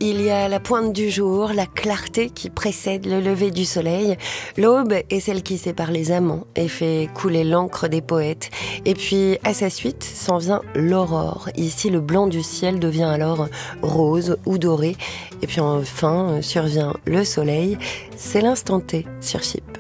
Il y a la pointe du jour, la clarté qui précède le lever du soleil. L'aube est celle qui sépare les amants et fait couler l'encre des poètes. Et puis, à sa suite, s'en vient l'aurore. Ici, le blanc du ciel devient alors rose ou doré. Et puis enfin, survient le soleil. C'est l'instant T sur Chypre.